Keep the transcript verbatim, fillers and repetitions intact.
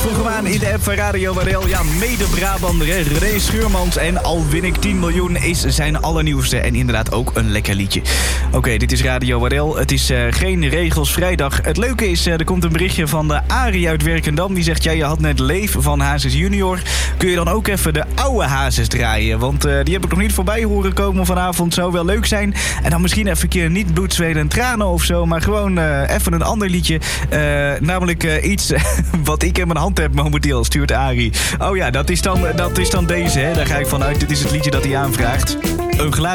vroeg hem aan in de app van Radio Warel. Ja, mede-Brabander, hè. René Schuurmans en Al win ik tien miljoen is zijn allernieuwste. En inderdaad ook een lekker liedje. Oké, okay, dit is Radio Warel. Het is uh, geen regels vrijdag. Het leuke is, uh, er komt een berichtje van de Arie uit Werkendam. Die zegt, ja, je had net Leef van Hazes Junior. Kun je dan ook even de oude Hazes draaien? Want uh, die heb ik nog niet voorbij horen komen vanavond. Zou wel leuk zijn. En dan misschien even een keer niet bloed, zweten en tranen of zo. Maar gewoon uh, even een ander liedje. Uh, namelijk uh, iets wat ik in mijn hand heb momenteel, stuurt Arie. Oh ja, dat is dan, dat is dan deze, hè. Daar ga ik vanuit. Dit is het liedje dat hij aanvraagt. Een glaasje